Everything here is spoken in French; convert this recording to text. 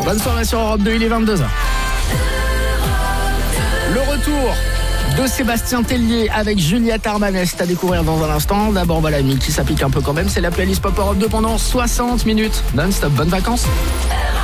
Bonne soirée sur Europe 2, il est 22h. Le retour de Sébastien Tellier avec Juliette Armanet à découvrir dans un instant. D'abord, voilà, qui s'applique un peu quand même. C'est la playlist Pop Europe 2 pendant 60 minutes. Non-stop, bonnes vacances.